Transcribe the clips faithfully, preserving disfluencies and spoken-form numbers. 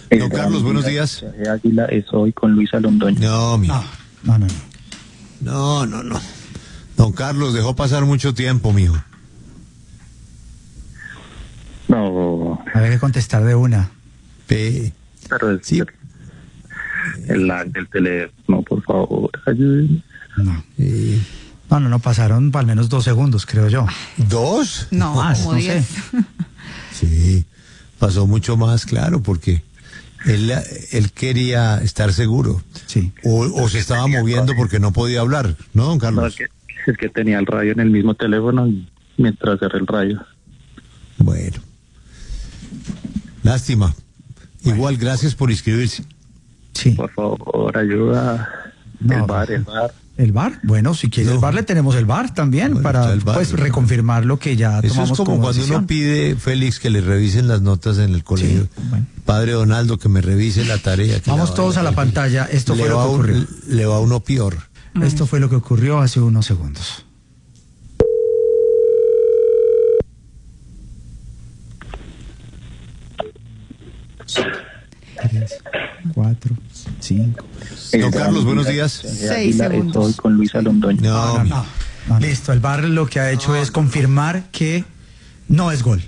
Don Carlos, buenos días. Águila es hoy con Luisa Londoño. No, mi. No, no, no. No, no, no. Don Carlos, dejó pasar mucho tiempo, mijo. No, Había que contestar de una. Pe... pero es Sí. el lag del teléfono, por favor, ayúdenme. No. Eh, No, no, no, pasaron al menos dos segundos, creo yo. ¿Dos? No, Más, como no diez. Sí, pasó mucho más, claro, porque él, él quería estar seguro. Sí. O, o se estaba moviendo porque no podía hablar, ¿no, don No, Carlos? es, que, es que tenía el radio en el mismo teléfono y mientras cerré el radio. Bueno. Lástima. Igual, gracias por inscribirse. Sí. Por favor, ayuda. No, el bar, el bar. ¿El bar? Bueno, si quiere No. el bar, le tenemos el bar también Bueno, para está el bar. pues reconfirmar lo que ya Eso tomamos es como cuando decisión. uno pide, Félix, que le revisen las notas en el colegio. Sí, bueno. Padre Donaldo, que me revise la tarea. que Vamos la todos a la vaina- pantalla. Esto le fue lo va que un- ocurrió. Le va a uno peor. Esto fue lo que ocurrió hace unos segundos. Tres, cuatro, cinco. Don Carlos, buenos días. Seis Águila es segundos. hoy con Luisa Londoño. No, No, mi- no, no. Listo, el bar lo que ha hecho es confirmar que no es gol.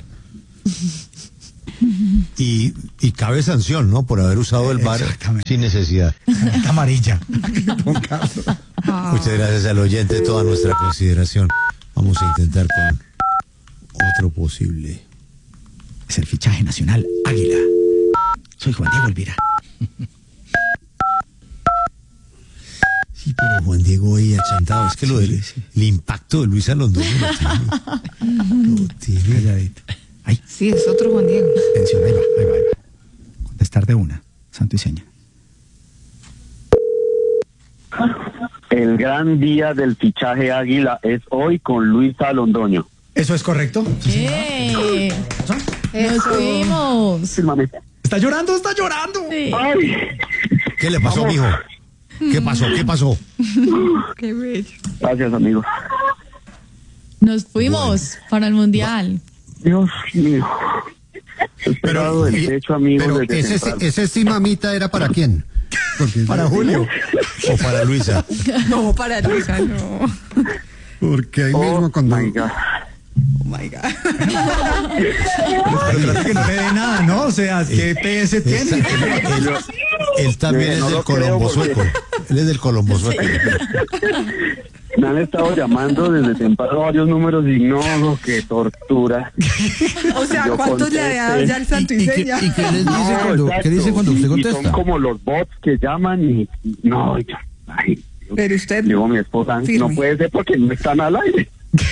Y, y cabe sanción, ¿no? Por haber usado el bar Exactamente. sin necesidad. Está amarilla. Don Carlos. Muchas gracias al oyente, toda nuestra consideración. Vamos a intentar con otro posible. Es el fichaje nacional Águila. Soy Juan Diego Elvira. Sí, pero Juan Diego ahí achantado. Es que lo del Sí, sí. el impacto de Luisa Londoño lo tiene. Lo tiene. Calladito. Ay, Sí, es otro Juan Diego. atención, ahí va, ahí va, ahí va. Contestar de una. Santo y seña. El gran día del fichaje Águila es hoy con Luisa Londoño. ¿Eso es correcto? Sí, ¡Eh! Eso. ¡Nos fuimos! Fírmame. ¿Está llorando? ¿Está llorando? Sí. ¡Ay! ¿Qué le pasó, mijo? ¿Qué pasó? ¿Qué pasó? Qué bello. Gracias, amigo. Nos fuimos para el mundial. Dios mío. He esperado Pero, el eh, techo, amigos, Pero desde ese, temprano. ese sí, mamita, ¿era para quién? Porque, Para Julio. ¿O para Luisa? No, para Luisa, no. porque ahí Oh, mismo cuando... my God. Oh my God. Pero trata que no le dé nada, ¿no? O sea, ¿qué P S tiene? Él, él también Eh, es no del lo creo Colombo porque- sueco. Él es del Colombo sueco. Me han estado llamando desde temprano varios números y no, qué tortura. O sea, Yo ¿cuántos le había dado contesté. ya el santo y ¿Y, y qué, seña? y qué les dice No, cuando, exacto. qué dice cuando usted Y contesta? son como los bots que llaman y no, ya, ay, Pero usted digo a mi esposa, firme. no puede ser porque no están al aire.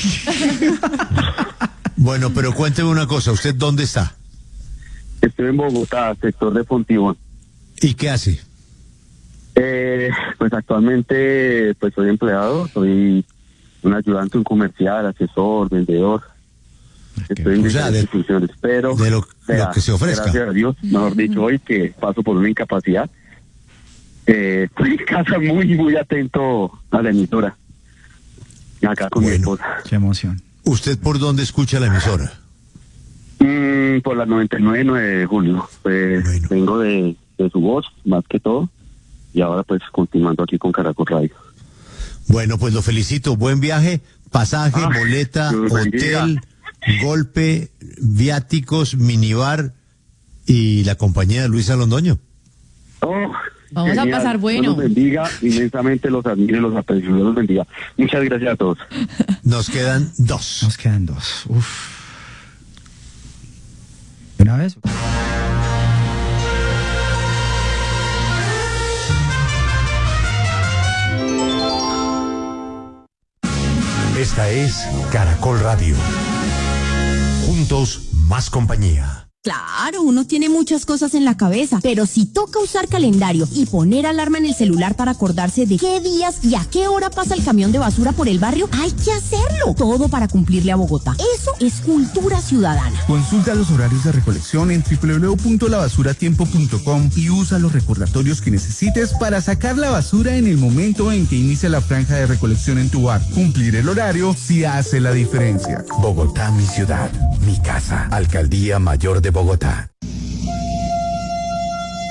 Bueno, pero cuénteme una cosa. ¿Usted dónde está? Estoy en Bogotá, sector de Fontibón. ¿Y qué hace? Eh, pues actualmente pues soy empleado, soy un ayudante, un comercial, asesor, vendedor. Estoy en O sea, de- diferentes instituciones, pero de lo- lo que se ofrezca. Gracias a Dios, mejor dicho, hoy que paso por una incapacidad, eh, estoy en casa muy, muy atento a la emisora. Acá con mi Bueno. esposa. Qué emoción. ¿Usted por dónde escucha la emisora? Mm, por la noventa y nueve nueve de julio. Pues, Bueno. vengo de, de su voz, más que todo, y ahora pues continuando aquí con Caracol Radio. Bueno, pues lo felicito. Buen viaje, pasaje, Ah, boleta, Dios bendiga. hotel, golpe, viáticos, minibar y la compañía de Luisa Londoño. Oh, Vamos a pasar bueno. Dios los bendiga, inmensamente los admiro y los aprecio. Dios los bendiga. Muchas gracias a todos. Nos quedan dos. Nos quedan dos. Uf. ¿De una vez? Esta es Caracol Radio. Juntos, más compañía. Claro, uno tiene muchas cosas en la cabeza, pero si toca usar calendario y poner alarma en el celular para acordarse de qué días y a qué hora pasa el camión de basura por el barrio, hay que hacerlo. Todo para cumplirle a Bogotá. Eso es cultura ciudadana. Consulta los horarios de recolección en doble u doble u doble u punto la basura tiempo punto com y usa los recordatorios que necesites para sacar la basura en el momento en que inicia la franja de recolección en tu barrio. Cumplir el horario sí hace la diferencia. Bogotá, mi ciudad, mi casa. Alcaldía Mayor de Bogotá.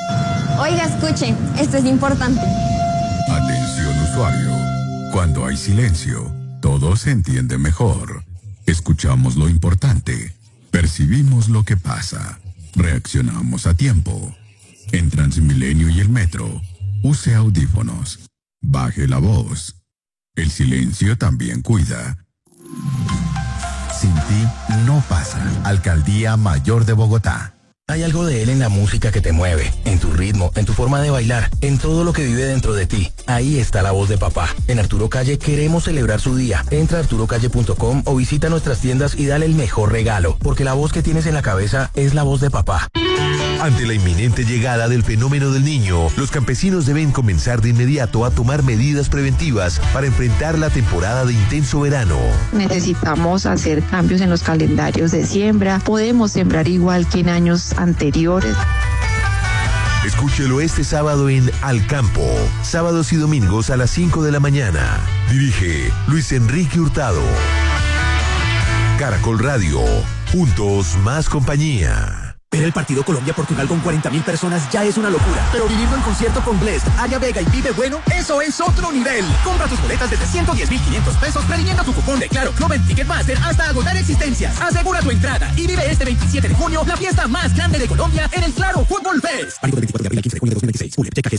Oiga, escuche, esto es importante. Atención usuario. Cuando hay silencio, todo se entiende mejor. Escuchamos lo importante. Percibimos lo que pasa. Reaccionamos a tiempo. En Transmilenio y el metro, use audífonos. Baje la voz. El silencio también cuida. Sin ti no pasa. Alcaldía Mayor de Bogotá. Hay algo de él en la música que te mueve, en tu ritmo, en tu forma de bailar, en todo lo que vive dentro de ti. Ahí está la voz de papá. En Arturo Calle queremos celebrar su día. Entra a arturo calle punto com o visita nuestras tiendas y dale el mejor regalo, porque la voz que tienes en la cabeza es la voz de papá. Ante la inminente llegada del fenómeno del niño, los campesinos deben comenzar de inmediato a tomar medidas preventivas para enfrentar la temporada de intenso verano. Necesitamos hacer cambios en los calendarios de siembra. Podemos sembrar igual que en años anteriores. Escúchelo este sábado en Al Campo, sábados y domingos a las cinco de la mañana. Dirige Luis Enrique Hurtado. Caracol Radio, juntos más compañía. Ver el partido Colombia-Portugal con cuarenta mil personas ya es una locura. Pero vivirlo en concierto con Blessd, Aria Vega y Vive Bueno, eso es otro nivel. Compra tus boletas desde ciento diez mil quinientos pesos previniendo tu cupón de Claro Club en Ticketmaster hasta agotar existencias. Asegura tu entrada y vive este veintisiete de junio la fiesta más grande de Colombia en el Claro Fútbol Fest. Válido del veinticuatro de abril al quince de junio de dos mil veintiséis. Julio, checa G